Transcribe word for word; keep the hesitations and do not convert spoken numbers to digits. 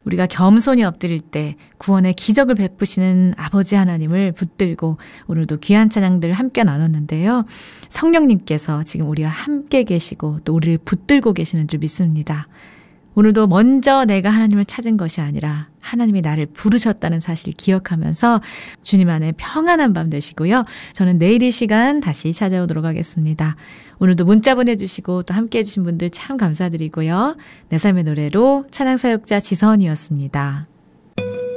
우리가 겸손히 엎드릴 때 구원의 기적을 베푸시는 아버지 하나님을 붙들고 오늘도 귀한 찬양들 함께 나눴는데요. 성령님께서 지금 우리와 함께 계시고 또 우리를 붙들고 계시는 줄 믿습니다. 오늘도 먼저 내가 하나님을 찾은 것이 아니라 하나님이 나를 부르셨다는 사실을 기억하면서 주님 안에 평안한 밤 되시고요. 저는 내일 이 시간 다시 찾아오도록 하겠습니다. 오늘도 문자 보내주시고 또 함께해 주신 분들 참 감사드리고요. 내 삶의 노래로 찬양사역자 지선이었습니다.